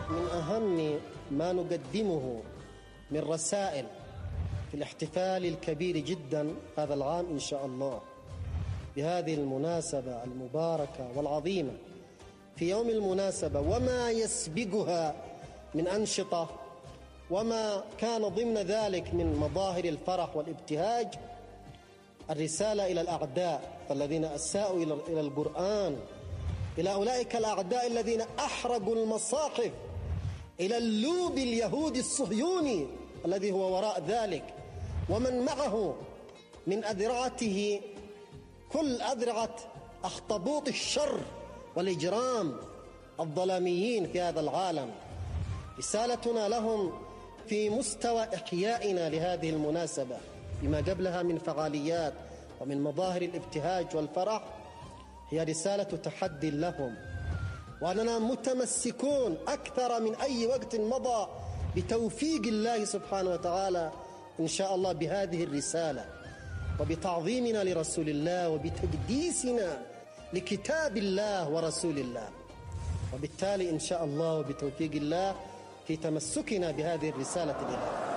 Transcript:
من أهم ما نقدمه من رسائل في الاحتفال الكبير جدا هذا العام إن شاء الله بهذه المناسبة المباركة والعظيمة، في يوم المناسبة وما يسبقها من أنشطة وما كان ضمن ذلك من مظاهر الفرح والابتهاج، الرسالة إلى الأعداء الذين أساءوا إلى القرآن، إلى أولئك الأعداء الذين أحرقوا المصاحف، إلى اللوب اليهودي الصهيوني الذي هو وراء ذلك، ومن معه من أذرعته كل أذرعة أخطبوط الشر والإجرام الظلاميين في هذا العالم. رسالتنا لهم في مستوى إحيائنا لهذه المناسبة بما قبلها من فعاليات ومن مظاهر الابتهاج والفرح هي رسالة تحدي لهم، وأننا متمسكون أكثر من أي وقت مضى بتوفيق الله سبحانه وتعالى إن شاء الله بهذه الرسالة، وبتعظيمنا لرسول الله، وبتقديسنا لكتاب الله ورسول الله، وبالتالي إن شاء الله وبتوفيق الله في تمسكنا بهذه الرسالة الإلهية.